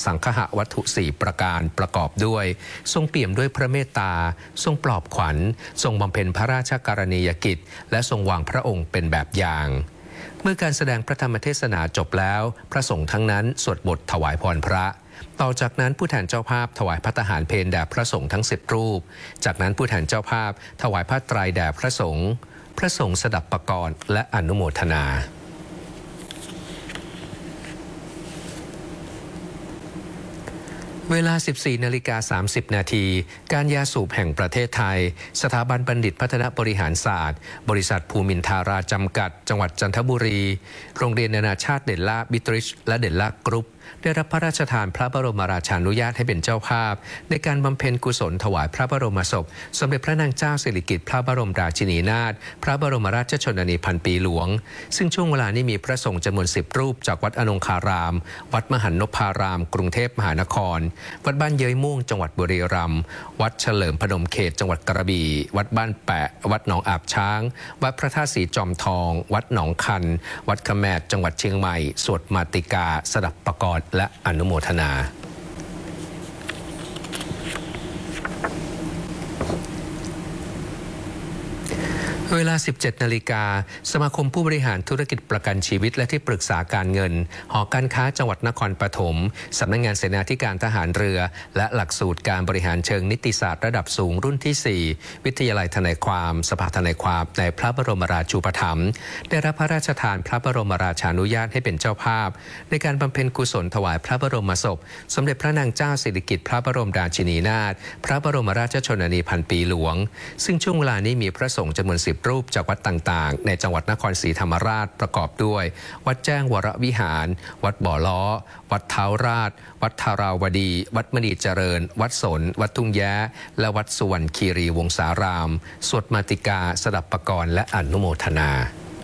สังฆะวัตถุ4ประการประกอบด้วยทรงเปี่ยมด้วยพระเมตตาทรงปลอบขวัญทรงบำเพ็ญพระราชกรณียกิจและทรงวางพระองค์เป็นแบบอย่างเมื่อการแสดงพระธรรมเทศนาจบแล้วพระสงฆ์ทั้งนั้นสวดบทถวายพรพระต่อจากนั้นผู้แทนเจ้าภาพถวายภัตตาหารเพลแด่พระสงฆ์ทั้ง10รูปจากนั้นผู้แทนเจ้าภาพถวายผ้าไตรแด่พระสงฆ์สดับปกรณ์และอนุโมทนาเวลา 14:30 นาทีการยาสูบแห่งประเทศไทยสถาบันบัณฑิตพัฒนบริหารศาสตร์บริษัทภูมินทาราจำกัดจังหวัดจันทบุรีโรงเรียนนานาชาติเด่นล่าบิทริชและเด่นล่ากรุ๊ปได้รับพระราชทานพระบรมราชานุญาตให้เป็นเจ้าภาพในการบำเพ็ญกุศลถวายพระบรมศพสมเด็จพระนางเจ้าสิริกิติ์พระบรมราชินีนาถพระบรมราชชนนีพันปีหลวงซึ่งช่วงเวลานี้มีพระสงฆ์จำนวน10รูปจากวัดอนงคารามวัดมหันนพารามกรุงเทพมหานครวัดบ้านเย้ยม่วงจังหวัดบุรีรัมย์วัดเฉลิมพนมเขตจังหวัดกระบี่วัดบ้านแปะวัดหนองอาบช้างวัดพระธาตุสีจอมทองวัดหนองคันวัดขแมดจังหวัดเชียงใหม่สวดมาติกาสดับปกรณ์และอนุโมทนาเวลา 17 นาฬิกาสมาคมผู้บริหารธุรกิจประกันชีวิตและที่ปรึกษาการเงินหอการค้าจังหวัดนครปฐมสำนักงานเสนาธิการทหารเรือและหลักสูตรการบริหารเชิงนิติศาสตร์ระดับสูงรุ่นที่ 4 วิทยาลัยทนายความสภาทนายความในพระบรมราชูปถัมภ์ได้รับพระราชทานพระบรมราชานุญาตให้เป็นเจ้าภาพในการบำเพ็ญกุศลถวายพระบรมศพสมเด็จพระนางเจ้าสิริกิติ์พระบรมราชินีนาถพระบรมราชชนนีพันปีหลวงซึ่งช่วงเวลานี้มีพระสงฆ์จำนวน10รูปจากวัดต่างๆในจังหวัดนครศรีธรรมราชประกอบด้วยวัดแจ้งวรวิหารวัดบ่อล้อวัดเท้าราชวัดธาราวดีวัดมณีเจริญวัดสนวัดทุ่งแย้และวัดสุวรรณคีรีวงศารามสวดมาติกาสดับปกรณ์และอนุโมทนา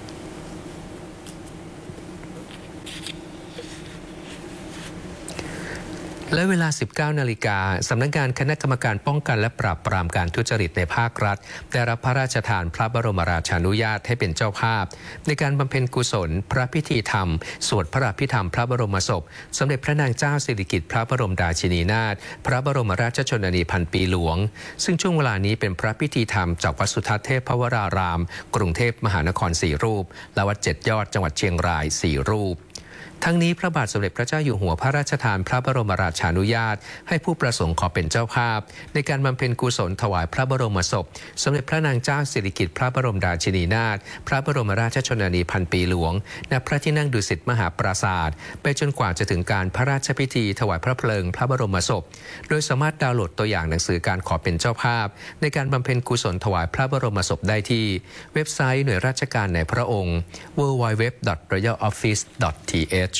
และเวลา 19 นาฬิกาสำนักงานคณะกรรมการป้องกันและปราบปรามการทุจริตในภาครัฐได้รับพระราชทานพระบรมราชานุญาตให้เป็นเจ้าภาพในการบำเพ็ญกุศลพระพิธีธรรมสวดพระอภิธรรมพระบรมศพสมเด็จพระนางเจ้าสิริกิติ์พระบรมราชินีนาถพระบรมราชชนนีพันปีหลวงซึ่งช่วงเวลานี้เป็นพระพิธีธรรมจากวัดสุทัศน์เทพวรารามกรุงเทพมหานคร4รูปและวัด7ยอดจังหวัดเชียงราย4รูปทั้งนี้พระบาทสมเด็จพระเจ้าอยู่หัวพระราชทานพระบรมราชานุญาตให้ผู้ประสงค์ขอเป็นเจ้าภาพในการบำเพ็ญกุศลถวายพระบรมศพสมเด็จพระนางเจ้าสิริกิติ์พระบรมราชินีนาถพระบรมราชชนนีพันปีหลวงณพระที่นั่งดุสิตมหาปราสาทไปจนกว่าจะถึงการพระราชพิธีถวายพระเพลิงพระบรมศพโดยสามารถดาวน์โหลดตัวอย่างหนังสือการขอเป็นเจ้าภาพในการบำเพ็ญกุศลถวายพระบรมศพได้ที่เว็บไซต์หน่วยราชการในพระองค์ www.royaloffice.th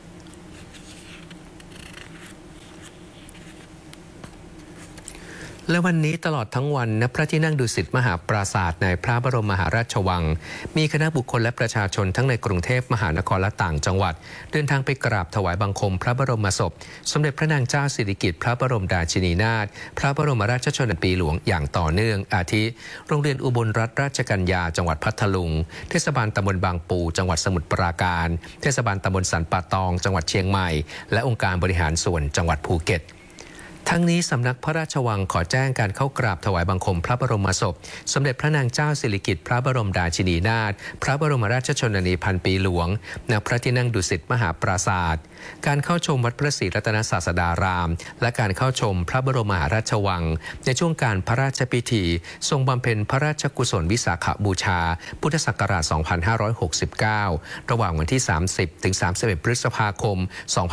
และวันนี้ตลอดทั้งวันณพระที่นั่งดุสิตมหาปราสาทในพระบรมมหาราชวังมีคณะบุคคลและประชาชนทั้งในกรุงเทพมหานครและต่างจังหวัดเดินทางไปกราบถวายบังคมพระบรมศพสมเด็จพระนางเจ้าสิริกิติ์พระบรมราชินีนาถพระบรมราชชนนีปีหลวงอย่างต่อเนื่องอาทิโรงเรียนอุบลรัตนราชกัญญาจังหวัดพัทลุงเทศบาลตำบลบางปูจังหวัดสมุทรปราการเทศบาลตำบลสันป่าตองจังหวัดเชียงใหม่และองค์การบริหารส่วนจังหวัดภูเก็ตทั้งนี้สำนักพระราชวังขอแจ้งการเข้ากราบถวายบังคมพระบรมศพสมเด็จพระนางเจ้าสิริกิติ์พระบรมราชินีนาถพระบรมราชชนนีพันปีหลวงณพระที่นั่งดุสิตมหาปราสาทการเข้าชมวัดพระศรีรัตนศาสดารามและการเข้าชมพระบรมมหาราชวังในช่วงการพระราชพิธีทรงบำเพ็ญพระราชกุศลวิสาขบูชาพุทธศักราช 2569 ระหว่างวันที่ 30 ถึง 31 พฤษภาคม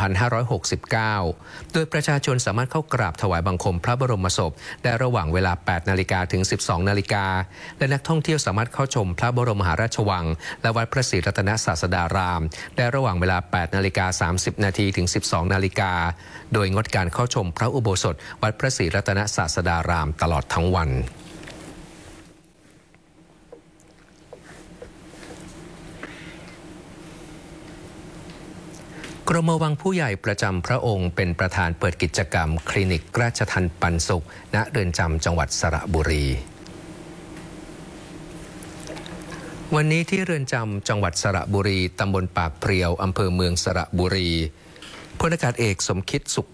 2569 โดยประชาชนสามารถเข้ากราบถวายบังคมพระบรมศพได้ระหว่างเวลา 8 นาฬิกาถึง 12 นาฬิกาและนักท่องเที่ยวสามารถเข้าชมพระบรมมหาราชวังและวัดพระศรีรัตนศาสดารามได้ระหว่างเวลา 8 นาฬิกา 30 นาทีถึง 12 นาฬิกาโดยงดการเข้าชมพระอุโบสถวัดพระศรีรัตนศาสดารามตลอดทั้งวันกรมวังผู้ใหญ่ประจำพระองค์เป็นประธานเปิดกิจกรรมคลินิกราชทัณฑ์ปันสุขณเรือนจำจังหวัดสระบุรีวันนี้ที่เรือนจำจังหวัดสระบุรีตำบลปากเพรียวอำเภอเมืองสระบุรีพลอากาศเอกสมคิดสุข